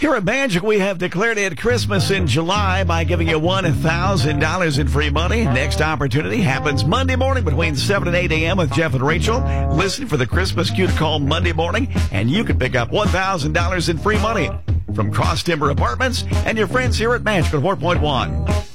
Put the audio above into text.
Here at Magic, we have declared it Christmas in July by giving you $1,000 in free money. Next opportunity happens Monday morning between 7 and 8 a.m. with Jeff and Rachel. Listen for the Christmas cue to call Monday morning, and you can pick up $1,000 in free money from Cross Timber Apartments and your friends here at Magic 4.1.